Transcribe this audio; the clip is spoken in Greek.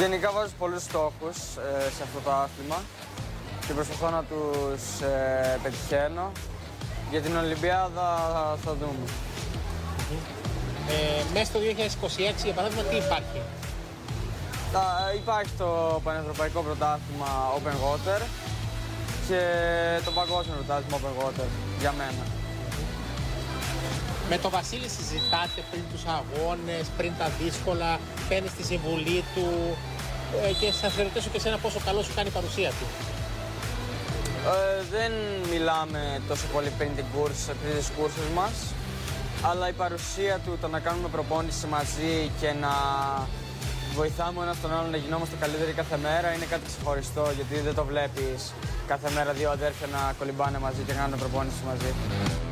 Γενικά βάζω πολλούς στόχους σε αυτό το άθλημα και προσπαθώ να τους πετυχαίνω. Για την Ολυμπιάδα θα δούμε. Μέσα στο 2026, για παράδειγμα, τι υπάρχει? Υπάρχει το Πανευρωπαϊκό Πρωτάθλημα Open Water και το Παγκόσμιο Πρωτάθλημα Open Water για μένα. Με τον Βασίλη συζητάτε πριν τους αγώνες, πριν τα δύσκολα, παίρνει τη συμβουλή του και θα ρωτήσω και εσένα πόσο καλό σου κάνει η παρουσία του. Δεν μιλάμε τόσο πολύ πριν τις κούρσες μας, αλλά η παρουσία του, το να κάνουμε προπόνηση μαζί και να βοηθάμε ο ένας τον άλλον να γινόμαστε καλύτεροι κάθε μέρα είναι κάτι ξεχωριστό, γιατί δεν το βλέπεις κάθε μέρα δύο αδέρφια να κολυμπάνε μαζί και να κάνουν προπόνηση μαζί.